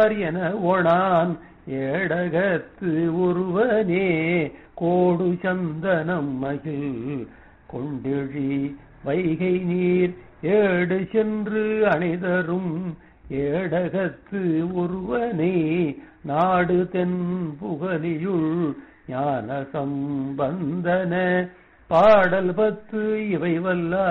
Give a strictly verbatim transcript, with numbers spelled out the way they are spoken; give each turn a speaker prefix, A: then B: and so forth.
A: யார் என ஒணான் ஏடகத்து ஒருவனே கோடு சந்தனம் மகிழ் கொண்டெழி வைகை நீர் ஏடு சென்று அணைதரும் ஏடகத்து ஒருவனே நாடு தென் புகலியுள் ஞான சம்பந்தன பாடல் பத்து இவை வல்லார்